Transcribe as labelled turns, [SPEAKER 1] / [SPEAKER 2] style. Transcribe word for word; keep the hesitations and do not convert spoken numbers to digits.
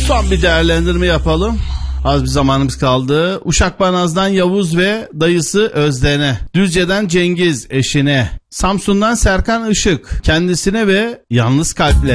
[SPEAKER 1] Son bir değerlendirme yapalım. Az bir zamanımız kaldı. Uşakbanaz'dan Yavuz ve dayısı Özden'e, Düzce'den Cengiz eşine, Samsun'dan Serkan Işık kendisine ve yalnız kalple